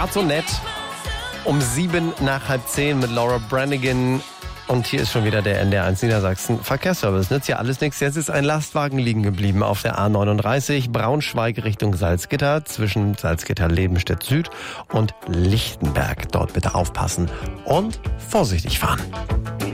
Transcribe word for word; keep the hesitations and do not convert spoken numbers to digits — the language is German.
Gerade so nett. Um sieben nach halb zehn mit Laura Branigan. Und hier ist schon wieder der N D R eins Niedersachsen Verkehrsservice. Nützt ja alles nichts. Jetzt ist ein Lastwagen liegen geblieben auf der A neununddreißig Braunschweig Richtung Salzgitter zwischen Salzgitter-Lebenstedt Süd und Lichtenberg. Dort bitte aufpassen und vorsichtig fahren.